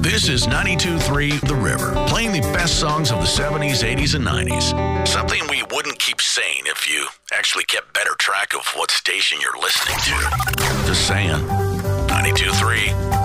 This is 92.3 The River, playing the best songs of the 70s, 80s, and 90s. Something we wouldn't keep saying if you actually kept better track of what station you're listening to. Just saying. 92.3